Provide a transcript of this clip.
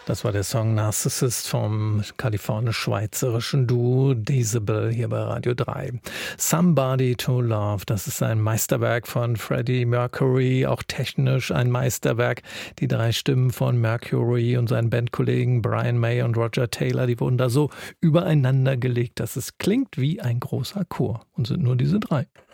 Das war der Song Narcissist vom kalifornisch-schweizerischen Duo Decibel hier bei Radio 3. Somebody to Love, das ist ein Meisterwerk von Freddie Mercury, auch technisch ein Meisterwerk. Die 3 Stimmen von Mercury und seinen Bandkollegen Brian May und Roger Taylor, die wurden da so übereinander gelegt, dass es klingt wie ein großer Chor und sind nur diese 3.